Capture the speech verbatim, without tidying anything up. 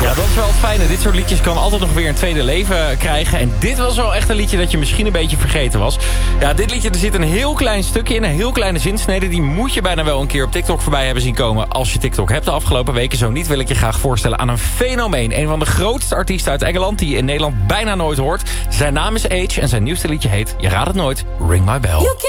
Ja, dat is wel het fijne. Dit soort liedjes kan altijd nog weer een tweede leven krijgen. En dit was wel echt een liedje dat je misschien een beetje vergeten was. Ja, dit liedje, er zit een heel klein stukje in, een heel kleine zinsnede. Die moet je bijna wel een keer op TikTok voorbij hebben zien komen. Als je TikTok hebt de afgelopen weken. Zo niet wil ik je graag voorstellen aan een fenomeen. Een van de grootste artiesten uit Engeland die je in Nederland bijna nooit hoort. Zijn naam is Age en zijn nieuwste liedje heet, je raadt het nooit, Ring My Bell.